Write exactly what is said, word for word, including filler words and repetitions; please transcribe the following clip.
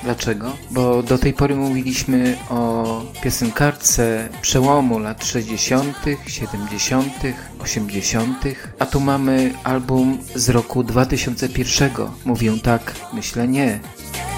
Dlaczego? Bo do tej pory mówiliśmy o piosenkarce przełomu lat sześćdziesiątych, siedemdziesiątych, osiemdziesiątych, a tu mamy album z roku dwa tysiące pierwszego. Mówię tak? Myślę nie.